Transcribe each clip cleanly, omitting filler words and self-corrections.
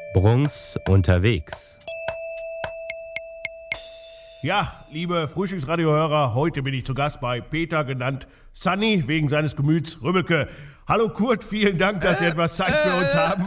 Bruns unterwegs. Ja, liebe Frühstücksradiohörer, heute bin ich zu Gast bei Peter, genannt Sunny, wegen seines Gemüts Rübbelke. Hallo Kurt, vielen Dank, dass Sie etwas Zeit für uns haben.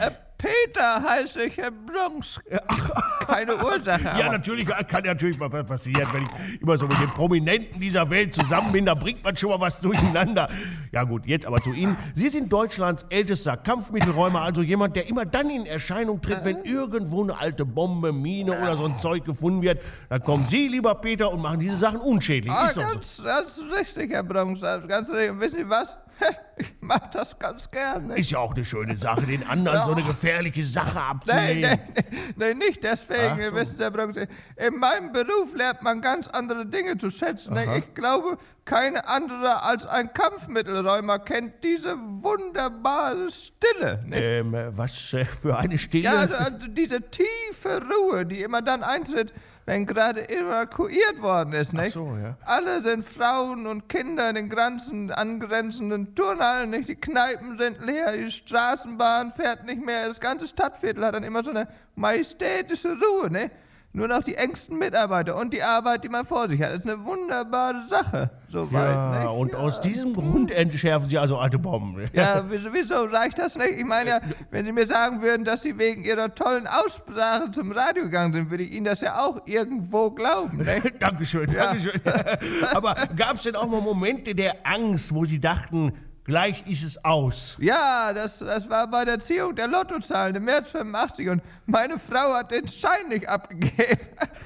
Peter heiße ich, Bruns. Keine Ursache. Ja, natürlich, kann natürlich mal passieren, wenn ich immer so mit den Prominenten dieser Welt zusammen bin, da bringt man schon mal was durcheinander. Ja gut, jetzt aber zu Ihnen. Sie sind Deutschlands ältester Kampfmittelräumer, also jemand, der immer dann in Erscheinung tritt, wenn irgendwo eine alte Bombe, Mine oder so ein Zeug gefunden wird. Dann kommen Sie, lieber Peter, und machen diese Sachen unschädlich. Ist doch so. Ganz richtig, Herr Bruns. Ganz richtig. Und wissen Sie was? Ich mach das ganz gerne. Ist ja auch eine schöne Sache, den anderen so eine gefährliche Sache abzunehmen. Nein, nicht deswegen. Ach so. Wissen Sie, Herr Bruns, in meinem Beruf lernt man ganz andere Dinge zu schätzen. Aha. Ich glaube, keine andere als ein Kampfmittelräumer kennt diese wunderbare Stille. Nicht? Was für eine Stille? Ja, also diese tiefe Ruhe, die immer dann eintritt, wenn gerade evakuiert worden ist, nicht? Ach so, ja. Alle sind Frauen und Kinder in den angrenzenden Turnhallen, nicht? Die Kneipen sind leer, die Straßenbahn fährt nicht mehr, das ganze Stadtviertel hat dann immer so eine majestätische Ruhe, ne? Nur noch die engsten Mitarbeiter und die Arbeit, die man vor sich hat. Das ist eine wunderbare Sache, soweit, Ja, nicht? und aus diesem Grund entschärfen Sie also alte Bomben. Ja, wieso reicht das nicht? Ich meine ja, wenn Sie mir sagen würden, dass Sie wegen Ihrer tollen Aussprache zum Radio gegangen sind, würde ich Ihnen das ja auch irgendwo glauben. Ne? Dankeschön, Dankeschön. Aber gab es denn auch mal Momente der Angst, wo Sie dachten, gleich ist es aus? Ja, das war bei der Ziehung der Lottozahlen im März 85 und meine Frau hat den Schein nicht abgegeben.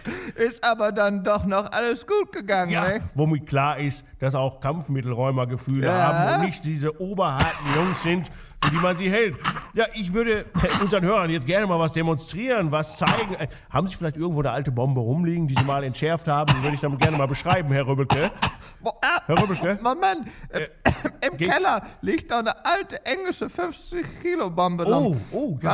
Ist aber dann doch noch alles gut gegangen, Ja, ne? womit klar ist, dass auch Kampfmittelräumer Gefühle haben und nicht diese oberharten Jungs sind, für die man sie hält. Ja, ich würde unseren Hörern jetzt gerne mal was demonstrieren, was zeigen. Haben Sie vielleicht irgendwo eine alte Bombe rumliegen, die Sie mal entschärft haben? Die würde ich dann gerne mal beschreiben, Herr Rübbelke. Herr Rübbelke? Moment, im geht's? Keller liegt noch eine alte englische 50-Kilo-Bombe. Oh, ja.